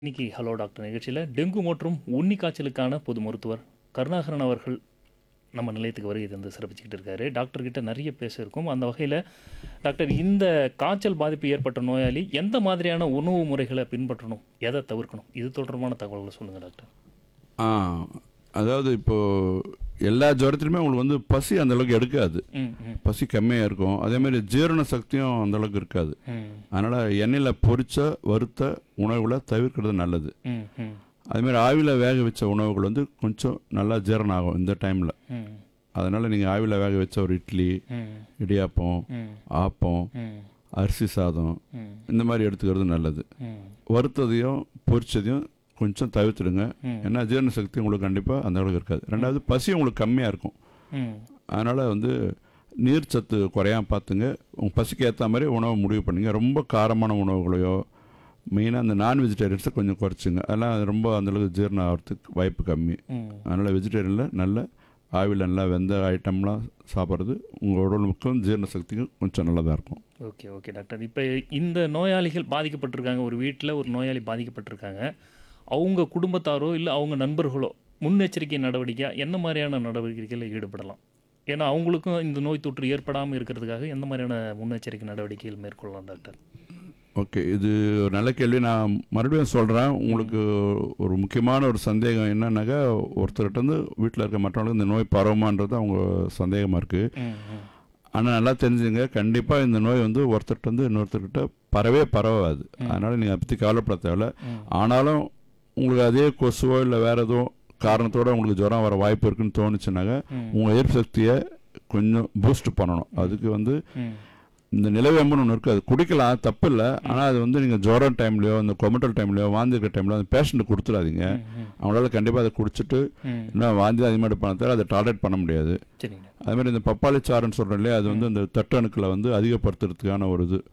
இன்னைக்கு hello doctor நிகழ்ச்சியில் dengue மற்றும் உண்ணி காய்ச்சலுக்கான பொது மருத்துவர் கருணாகரன் அவர்கள் நம்ம நிலையத்துக்கு வருகை தந்து சிறப்பிச்சுக்கிட்டு இருக்காரு. டாக்டர் கிட்ட நிறைய பேச இருக்கும். அந்த வகையில் டாக்டர், இந்த காய்ச்சல் பாதிப்பு ஏற்பட்ட நோயாளி எந்த மாதிரியான உணவு முறைகளை பின்பற்றணும், எதை தவிர்க்கணும், இது தொடர்பான தகவல்களை சொல்லுங்கள் டாக்டர். ஆ அதாவது இப்போது எல்லா ஜுரத்துலையுமே உங்களுக்கு வந்து பசி அந்தளவுக்கு எடுக்காது. பசி கம்மியாக இருக்கும். அதேமாதிரி ஜீரண சக்தியும் அந்தளவுக்கு இருக்காது. அதனால் எண்ணெயில் பொரிச்ச வறுத்த உணவுகளை தவிர்க்கிறது நல்லது. அதுமாதிரி ஆவியில் வேக வச்ச உணவுகள் வந்து கொஞ்சம் நல்லா ஜீரணம் ஆகும் இந்த டைமில். அதனால் நீங்கள் ஆவியில் வேக வச்ச ஒரு இட்லி, இடியாப்பம், ஆப்பம், அரிசி சாதம் இந்த மாதிரி எடுத்துக்கிறது நல்லது. வறுத்ததையும் பொரிச்சதையும் கொஞ்சம் தவிர்த்துடுங்க. ஏன்னா ஜீரண சக்தி உங்களுக்கு கண்டிப்பாக அந்த அளவுக்கு இருக்காது. ரெண்டாவது பசி உங்களுக்கு கம்மியாக இருக்கும். அதனால் வந்து நீர் சத்து குறையாம பார்த்துங்க. உங்கள் பசிக்கு ஏற்ற மாதிரி உணவை முடிவு பண்ணிங்க. ரொம்ப காரமான உணவுகளையோ மெயினாக அந்த நான் வெஜிடேரியன்ஸை கொஞ்சம் குறைச்சிங்க. அதெல்லாம் ரொம்ப அந்தளவுக்கு ஜீரணம் ஆகிறதுக்கு வாய்ப்பு கம்மி. அதனால் வெஜிடேரியனில் நல்ல ஆவியில் நல்லா வெந்த ஐட்டம்லாம் சாப்பிட்றது உங்கள் உடலுக்கும் ஜீரண சக்திக்கும் கொஞ்சம் நல்லதாக இருக்கும். Okay okay doctor. இப்போ இந்த நோயாளிகள் பாதிக்கப்பட்டிருக்காங்க, ஒரு வீட்டில் ஒரு நோயாளி பாதிக்கப்பட்டிருக்காங்க. அவங்க குடும்பத்தாரோ இல்லை அவங்க நண்பர்களோ முன்னெச்சரிக்கை நடவடிக்கையாக என்ன மாதிரியான நடவடிக்கைகளில் ஈடுபடலாம்? ஏன்னா அவங்களுக்கும் இந்த நோய் தொற்று ஏற்படாமல் இருக்கிறதுக்காக எந்த மாதிரியான முன்னெச்சரிக்கை நடவடிக்கைகள் மேற்கொள்ளலாம் டாக்டர்? ஓகே, இது ஒரு நல்ல கேள்வி. நான் மறுபடியும் சொல்கிறேன். உங்களுக்கு ஒரு முக்கியமான ஒரு சந்தேகம் என்னன்னாக்கா, ஒருத்தர்கிட்ட வீட்டில் இருக்க மற்றவங்களுக்கு இந்த நோய் பரவுமான்றது அவங்க சந்தேகமாக இருக்குது. ஆனால் நல்லா தெரிஞ்சுங்க, கண்டிப்பாக இந்த நோய் வந்து ஒருத்தர்கிட்ட இன்னொருத்தர்கிட்ட பரவாது. அதனால் நீங்கள் அதை பற்றி கவலைப்பட தேவையில்ல. ஆனாலும் உங்களுக்கு அதே கொசுவோ இல்லை வேறு எதுவும் காரணத்தோடு உங்களுக்கு ஜுரம் வர வாய்ப்பு இருக்குன்னு தோணுச்சுனாக்க உங்கள் எதிர்ப்பு சக்தியை கொஞ்சம் பூஸ்ட் பண்ணணும். அதுக்கு வந்து இந்த நிலவேம்புன்னு ஒன்று இருக்குது. அது குடிக்கலாம், தப்பு இல்லை. ஆனால் அது வந்து நீங்கள் ஜுரம் டைம்லையோ இந்த கொமட்டல் டைம்லையோ வாந்தி இருக்கிற டைம்லையோ அந்த பேஷண்ட்டு கொடுத்துடாதீங்க. அவங்களால கண்டிப்பாக அதை குடிச்சிட்டு இன்னும் வாந்தி அதிகமாக எடுப்பான தவிர அதை டாலரேட் பண்ண முடியாது. அதுமாதிரி இந்த பப்பாளி சாறுன்னு சொல்கிறோம் இல்லையா, அது வந்து இந்த தட்டணுக்களை வந்து அதிகப்படுத்துறதுக்கான ஒரு இது.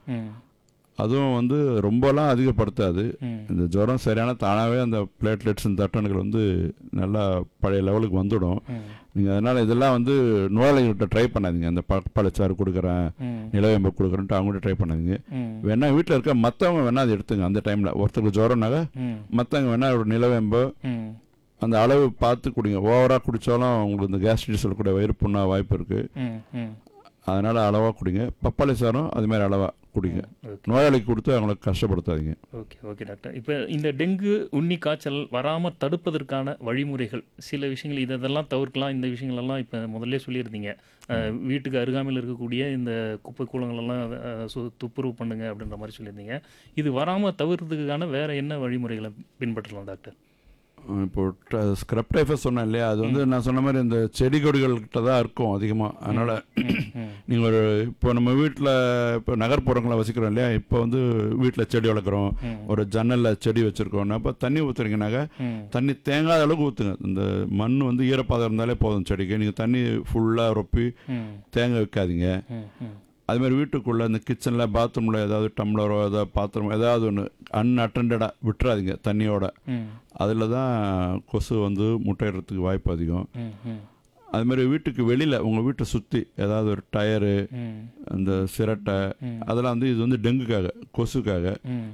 அதுவும் வந்து ரொம்பலாம் அதிகப்படுத்தாது. இந்த ஜுரம் சரியான தானாகவே அந்த பிளேட்லெட்ஸ் இந்த தட்டணுக்கள் வந்து நல்லா பழைய லெவலுக்கு வந்துடும். நீங்கள் அதனால் இதெல்லாம் வந்து நோயாளிகள்கிட்ட ட்ரை பண்ணாதீங்க. அந்த பழச்சாறு கொடுக்குறேன், நிலவேம்பு கொடுக்குறேன்ட்டு அவங்கள்ட்ட ட்ரை பண்ணாதீங்க. வேணா வீட்டில் இருக்க மற்றவங்க வேணா அது எடுத்துங்க. அந்த டைமில் ஒருத்தருக்கு ஜுரம்னாக்க மற்றவங்க வேணா ஒரு நிலவேம்பு அந்த அளவு பார்த்து குடிங்க. ஓவராக குடித்தாலும் உங்களுக்கு இந்த கேஸ்ட்ரிட்டிஸ் சொல்லக்கூடிய வயிறு புண்ணா வாய்ப்பு இருக்குது. அதனால் அளவாக குடிங்க. பப்பாளி சாரம் அதுமாதிரி அளவாக குடிங்க. நோயாளிக்கு கொடுத்து அவங்களுக்கு கஷ்டப்படுத்தாதீங்க. Okay okay doctor. இப்போ இந்த டெங்கு உண்ணி காய்ச்சல் வராமல் தடுப்பதற்கான வழிமுறைகள் சில விஷயங்கள், இதெல்லாம் தவிர்க்கலாம், இந்த விஷயங்களெல்லாம் இப்போ முதல்ல சொல்லியிருந்தீங்க. வீட்டுக்கு அருகாமையில் இருக்கக்கூடிய இந்த குப்பை கூலங்களெல்லாம் துப்புரவு பண்ணுங்க அப்படின்ற மாதிரி சொல்லியிருந்தீங்க. இது வராமல் தவிர்க்கிறதுக்கான வேறு என்ன வழிமுறைகளை பின்பற்றலாம் டாக்டர்? இப்போ ஸ்க்ரப் டைஃபஸ் சொன்னேன் இல்லையா, அது வந்து நான் சொன்ன மாதிரி இந்த செடி கொடிகள்கிட்ட தான் இருக்கும் அதிகமாக. அதனால் நீங்கள் ஒரு இப்போ நம்ம வீட்டில் இப்போ நகர்ப்புறங்களை வசிக்கிறோம் இல்லையா, இப்போ வந்து வீட்டில் செடி வளர்க்குறோம், ஒரு ஜன்னலில் செடி வச்சுருக்கோம். அப்போ தண்ணி ஊற்றுறீங்கனாக்கா தண்ணி தேங்காத அளவுக்கு ஊற்றுங்க. இந்த மண் வந்து ஈரப்பாதம் இருந்தாலே போதும் செடிக்கு. நீங்கள் தண்ணி ஃபுல்லாக ரொப்பி தேங்க வைக்காதீங்க. அதுமாதிரி வீட்டுக்குள்ளே இந்த கிச்சனில் பாத்ரூமில் ஏதாவது டம்ளரோ ஏதாவது பாத்திரமோ ஏதாவது ஒன்று அன்அட்டண்டடாக விட்டுறாதீங்க தண்ணியோட. அதில் தான் கொசு வந்து முட்டையிடுறதுக்கு வாய்ப்பு அதிகம். அதுமாதிரி வீட்டுக்கு வெளியில் உங்கள் வீட்டை சுற்றி ஏதாவது ஒரு டயரு, அந்த சிரட்டை, அதெல்லாம் வந்து இது வந்து டெங்குக்காக, கொசுக்காக.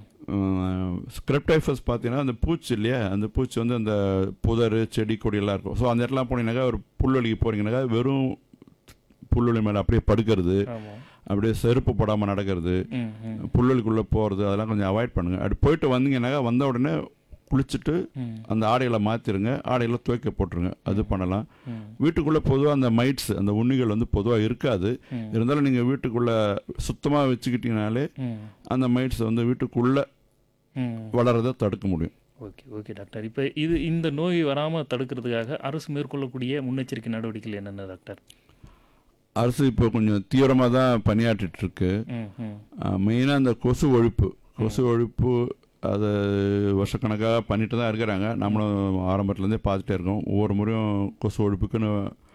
ஸ்க்ரப் டைஃபஸ் பார்த்தீங்கன்னா அந்த பூச்சி இல்லையா, அந்த பூச்சி வந்து அந்த புதர் செடி கொடியெல்லாம் இருக்கும். ஸோ அந்த இடத்துல போனீங்கன்னாக்கா ஒரு புல்வெளிக்கு போகிறீங்கன்னாக்கா வெறும் புல்வெளி மேலே அப்படியே படுக்கிறது, அப்படியே செருப்பு போடாமல் நடக்கிறது, புல்வெளிக்குள்ளே போகிறது, அதெல்லாம் கொஞ்சம் அவாய்ட் பண்ணுங்கள். அப்படி போயிட்டு வந்தீங்கன்னாக்கா வந்த உடனே குளிச்சுட்டு அந்த ஆடைகளை மாற்றிடுங்க, ஆடைகளை துவைக்க போட்டுருங்க. அது பண்ணலாம். வீட்டுக்குள்ளே பொதுவாக அந்த மைட்ஸ் அந்த உண்ணிகள் வந்து பொதுவாக இருக்காது. இருந்தாலும் நீங்கள் வீட்டுக்குள்ளே சுத்தமாக வச்சுக்கிட்டீங்கனாலே அந்த மைட்ஸ் வந்து வீட்டுக்குள்ளே வளர்றதை தடுக்க முடியும். Okay okay doctor. இப்போ இந்த நோய் வராமல் தடுக்கிறதுக்காக அரசு மேற்கொள்ளக்கூடிய முன்னெச்சரிக்கை நடவடிக்கைகள் என்னென்ன டாக்டர்? அரசு இப்போ கொஞ்சம் தீவிரமாக தான் பணியாற்றிட்டுருக்கு. மெயினாக அந்த கொசு ஒழிப்பு அதை வருஷக்கணக்காக பண்ணிட்டு தான் இருக்கிறாங்க. நம்மளும் ஆரம்பத்துலேருந்தே பார்த்துட்டே இருக்கோம். ஒவ்வொரு முறையும் கொசு ஒழிப்புக்குன்னு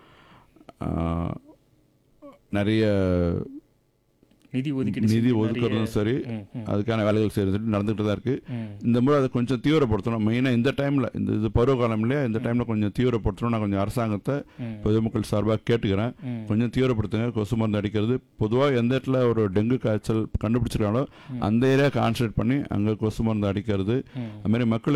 நிறைய நிதி ஒதுக்குறதும் சரி, அதுக்கான வேலைகள் செய்கிறது நடந்துகிட்டு தான் இருக்குது. இந்த முறை அதை கொஞ்சம் தீவிரப்படுத்தணும். மெயினாக இந்த டைமில் இது பருவகாலம் இல்லையா, இந்த டைமில் கொஞ்சம் தீவிரப்படுத்தணும். நான் கொஞ்சம் அரசாங்கத்தை பொதுமக்கள் சார்பாக கேட்டுக்கிறேன். கொஞ்சம் தீவிரப்படுத்துங்க. கொசு மருந்து அடிக்கிறது பொதுவாக எந்த இடத்துல ஒரு டெங்கு காய்ச்சல் கண்டுபிடிச்சிருக்காங்களோ அந்த ஏரியா கான்சன்ட்ரேட் பண்ணி அங்கே கொசு மருந்து அடிக்கிறது. அதுமாதிரி மக்களுக்கு